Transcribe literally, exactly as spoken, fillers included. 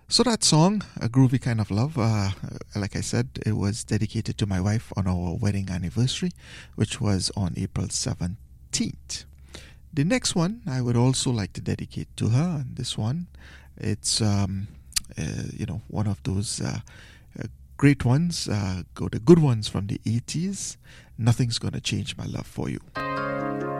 So that song, A Groovy Kind of Love, uh, like I said, it was dedicated to my wife on our wedding anniversary, which was on April seventeenth. The next one I would also like to dedicate to her, and this one, it's, um, uh, you know, one of those uh, uh, great ones, uh, go the good ones from the eighties. Nothing's Gonna Change My Love for You.